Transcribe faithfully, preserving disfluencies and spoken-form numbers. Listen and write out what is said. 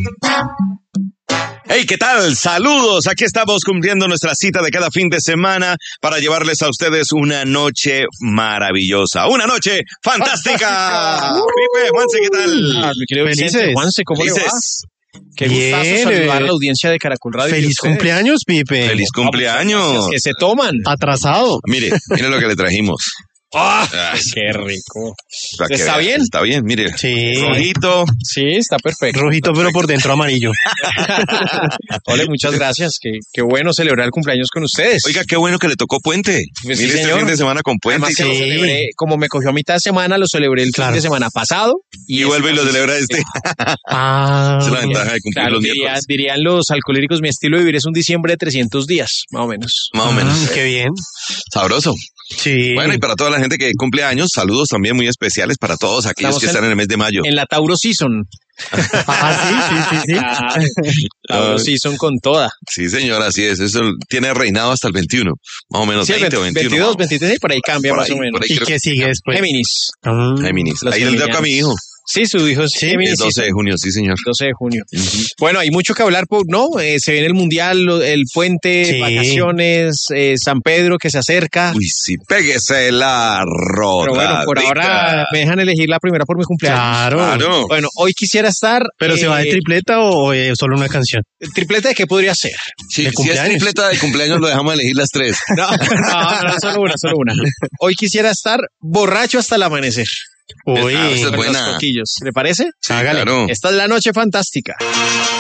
Hey, ¿qué tal? Saludos. Aquí estamos cumpliendo nuestra cita de cada fin de semana para llevarles a ustedes una noche maravillosa, una noche fantástica. Pipe, Juanse, ¿qué tal? Ah, mi querido Vicente, Felices. Juanse, ¿cómo le va? Felices. Qué Bien, gustazo saludar a eh, la audiencia de Caracol Radio. Feliz cumpleaños, Pipe. Feliz cumpleaños. Que se toman. Atrasado. Mire, mire lo que le trajimos. ¡Ah! Ah, ¡Qué rico! para que ¿Está vea, bien? Está bien, mire. Sí. Rojito. Sí, está perfecto. Rojito, pero por dentro amarillo. Ole, muchas gracias. Qué, qué bueno celebrar el cumpleaños con ustedes. Oiga, qué bueno que le tocó puente. Pues sí, Mire, este señor. fin de semana con puente. Además, y que todo. lo Sí. celebré, como me cogió a mitad de semana, lo celebré el Claro. fin de semana pasado. Y vuelve y lo celebra este. Ah, Esa es la ventaja de cumplir Claro, los diría- miércoles. dirían los alcohólicos, mi estilo de vivir es un diciembre de trescientos días, más o menos. Más o menos. mm, qué bien. Sabroso. Sí. Bueno, y para toda la gente que cumple años, saludos también muy especiales para todos aquellos Estamos que en- están en el mes de mayo. En la Tauro Season. Ah, sí, sí, sí, sí. Ah, Tauro Ay. Season con toda. Sí, señor, así es. Eso tiene reinado hasta el veintiuno. Más o menos Sí, veinte o veintiuno. veintidós, veintitrés, y por ahí cambia Por más ahí, o menos. por ahí. ¿Y creo- qué sigue después? Géminis. Mm, Géminis. Los Ahí le toca a mi hijo. Sí, su hijo es Sí, Géminis. El doce de junio, sí, señor. doce de junio. Bueno, hay mucho que hablar, por- ¿no? Eh, se viene el Mundial, lo- el puente, Sí. vacaciones, eh, San Pedro que se acerca. Uy, sí, péguese la rota. Pero bueno, por ahora me dejan elegir la primera por mi cumpleaños. Claro. Claro. Bueno, hoy quisiera estar... ¿Pero se va de eh, tripleta o eh, solo una canción? ¿Tripleta de qué podría ser? Sí, de si es cumpleaños. tripleta de cumpleaños, lo dejamos elegir las tres. No, no, no, solo una, solo una. Hoy quisiera estar borracho hasta el amanecer. Uy, Ah, esa es Con buena. los coquillos. ¿Le parece? Sí, Hágale. claro. Esta es la noche fantástica.